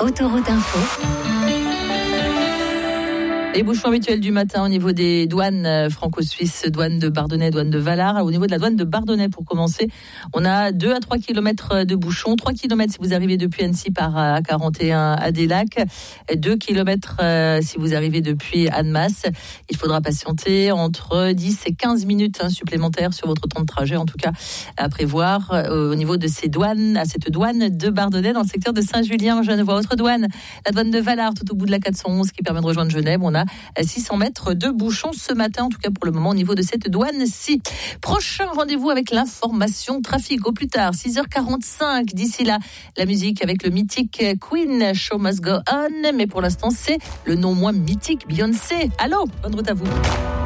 Autoroute Info. Les bouchons habituels du matin au niveau des douanes franco-suisses, douane de Bardonnay, douane de Valar. Au niveau de la douane de Bardonnay, pour commencer, on a 2 à 3 km de bouchons. 3 km si vous arrivez depuis Annecy par A41 à Des-Lacs. 2 km si vous arrivez depuis Annemasse. Il faudra patienter entre 10 et 15 minutes supplémentaires sur votre temps de trajet, en tout cas à prévoir au niveau de ces douanes, à cette douane de Bardonnay dans le secteur de Saint-Julien-en-Genevois. Autre douane, la douane de Valar, tout au bout de la 411 qui permet de rejoindre Genève. On a 600 mètres de bouchons ce matin, en tout cas pour le moment au niveau de cette douane-ci. Prochain rendez-vous avec l'information trafic au plus tard, 6h45. D'ici là, la musique avec le mythique Queen, Show Must Go On. Mais pour l'instant, c'est le non moins mythique Beyoncé. Allô, bonne route à vous.